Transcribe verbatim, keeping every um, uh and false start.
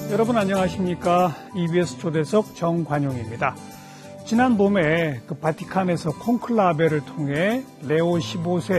여러분 안녕하십니까? 이비에스 초대석 정관용입니다. 지난 봄에 그 바티칸에서 콘클라베를 통해 레오 십오 세